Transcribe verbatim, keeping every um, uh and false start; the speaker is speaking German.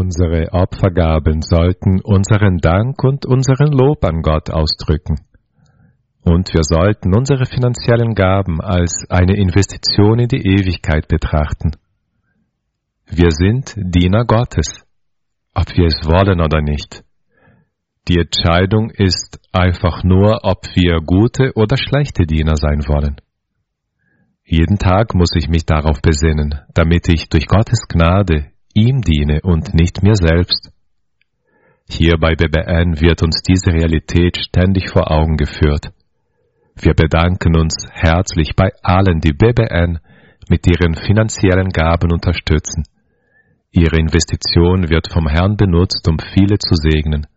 Unsere Opfergaben sollten unseren Dank und unseren Lob an Gott ausdrücken. Und wir sollten unsere finanziellen Gaben als eine Investition in die Ewigkeit betrachten. Wir sind Diener Gottes, ob wir es wollen oder nicht. Die Entscheidung ist einfach nur, ob wir gute oder schlechte Diener sein wollen. Jeden Tag muss ich mich darauf besinnen, damit ich durch Gottes Gnade ihm diene und nicht mir selbst. Hier bei B B N wird uns diese Realität ständig vor Augen geführt. Wir bedanken uns herzlich bei allen, die B B N mit ihren finanziellen Gaben unterstützen. Ihre Investition wird vom Herrn benutzt, um viele zu segnen.